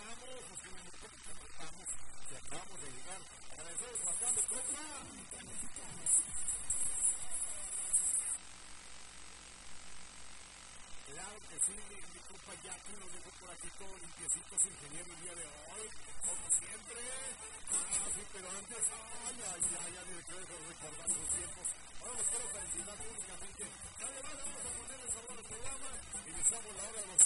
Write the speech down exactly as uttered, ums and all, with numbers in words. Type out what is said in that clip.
estamos, pues que nosotros estamos, que acabamos de llegar. Agradecemos bastante, Copa. Claro que sí, mi, mi compa Jackie nos dejó por aquí todo limpiecito, su ingeniero el día de hoy, como siempre. Ah, sí, pero antes, ay, ay, ay, ya ni quiero recordar los tiempos. Ahora los quiero felicitar públicamente. Además, vamos a poner el sabor al programa. Iniciamos la hora de los